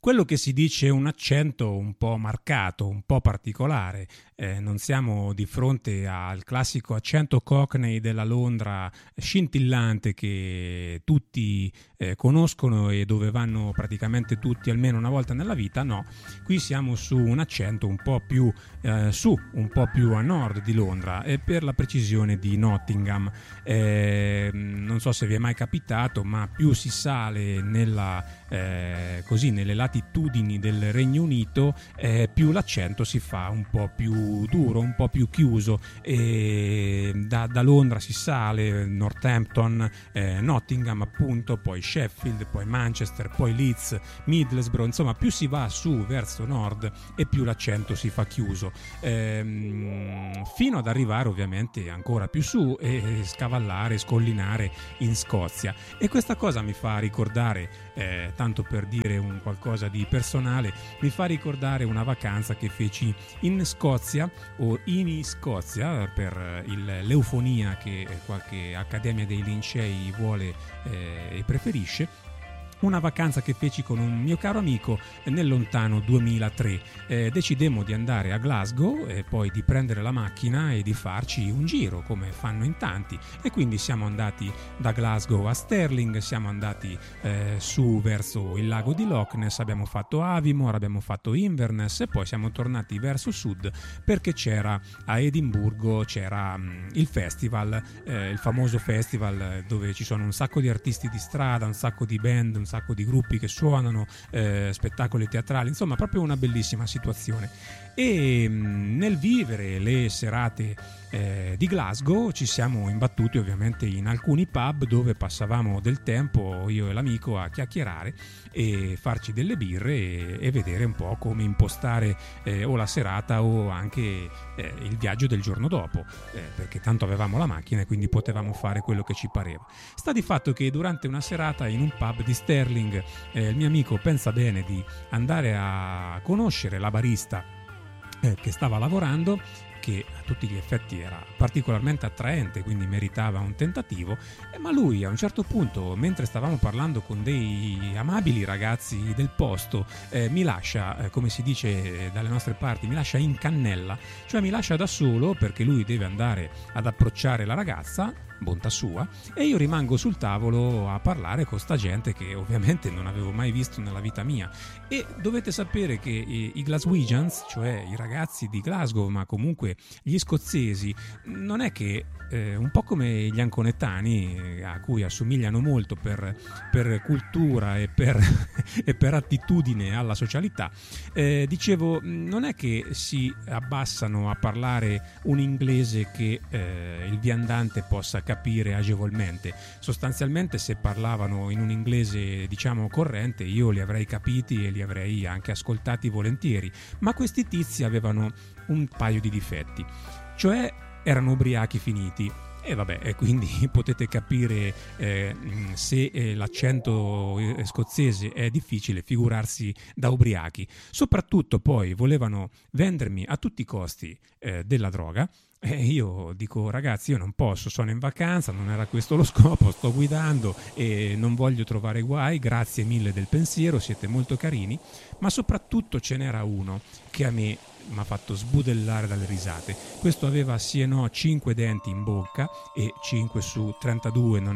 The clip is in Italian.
Quello che si dice è un accento un po' marcato, un po' particolare. Non siamo di fronte al classico accento cockney della Londra scintillante che tutti conoscono e dove vanno praticamente tutti almeno una volta nella vita. No, qui siamo su un accento un po' più un po' più a nord di Londra, e per la precisione di Nottingham. Non so se vi è mai capitato, ma più si sale nelle latitudini del Regno Unito, più l'accento si fa un po' più duro, un po' più chiuso, e da Londra si sale Northampton, Nottingham appunto, poi Sheffield, poi Manchester, poi Leeds, Middlesbrough. Insomma, più si va su verso nord e più l'accento si fa chiuso, fino ad arrivare ovviamente ancora più su e scavallare, scollinare in Scozia. E questa cosa mi fa ricordare, tanto per dire un qualcosa di personale, mi fa ricordare una vacanza che feci in Scozia, o in Scozia per l'eufonia che qualche accademia dei Lincei vuole e preferisce. Una vacanza che feci con un mio caro amico nel lontano 2003. Decidemmo di andare a Glasgow e poi di prendere la macchina e di farci un giro, come fanno in tanti. E quindi siamo andati da Glasgow a Stirling, siamo andati su verso il lago di Loch Ness, abbiamo fatto Aviemore, abbiamo fatto Inverness e poi siamo tornati verso sud perché c'era a Edimburgo il festival, il famoso festival dove ci sono un sacco di artisti di strada, un sacco di band, un sacco di gruppi che suonano, spettacoli teatrali, insomma proprio una bellissima situazione. E nel vivere le serate di Glasgow ci siamo imbattuti ovviamente in alcuni pub dove passavamo del tempo, io e l'amico, a chiacchierare e farci delle birre e vedere un po' come impostare o la serata o anche il viaggio del giorno dopo, perché tanto avevamo la macchina e quindi potevamo fare quello che ci pareva. Sta di fatto che durante una serata in un pub di Stirling il mio amico pensa bene di andare a conoscere la barista che stava lavorando, che a tutti gli effetti era particolarmente attraente, quindi meritava un tentativo. Ma lui a un certo punto, mentre stavamo parlando con dei amabili ragazzi del posto, mi lascia, come si dice dalle nostre parti, mi lascia in cannella, cioè mi lascia da solo perché lui deve andare ad approcciare la ragazza, bontà sua, e io rimango sul tavolo a parlare con sta gente che ovviamente non avevo mai visto nella vita mia. E dovete sapere che i Glaswegians, cioè i ragazzi di Glasgow, ma comunque gli scozzesi, non è che un po' come gli anconettani, a cui assomigliano molto per cultura e per attitudine alla socialità, dicevo, non è che si abbassano a parlare un inglese che il viandante possa capire agevolmente. Sostanzialmente, se parlavano in un inglese diciamo corrente, io li avrei capiti e li avrei anche ascoltati volentieri, ma questi tizi avevano un paio di difetti, cioè erano ubriachi finiti. E vabbè, e quindi potete capire se l'accento scozzese è difficile, figurarsi da ubriachi. Soprattutto poi volevano vendermi a tutti i costi della droga. E io dico, ragazzi, io non posso, sono in vacanza, non era questo lo scopo, sto guidando e non voglio trovare guai, grazie mille del pensiero, siete molto carini. Ma soprattutto ce n'era uno che a me mi ha fatto sbudellare dalle risate. Questo aveva sì e no 5 denti in bocca, e 5 su 32 non